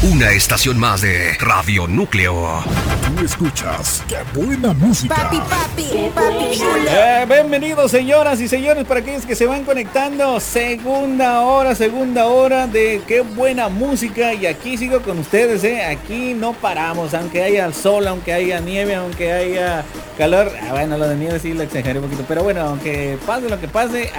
Una estación más de Radio Núcleo. Tú escuchas ¡Qué buena música! Papi chulo. Bienvenidos, señoras y señores, para aquellos que se van conectando. Segunda hora de Qué buena música. Y aquí sigo con ustedes, aquí no paramos, aunque haya sol, aunque haya nieve, aunque haya calor. Bueno, lo de nieve sí lo exageré un poquito, pero bueno, aunque pase lo que pase,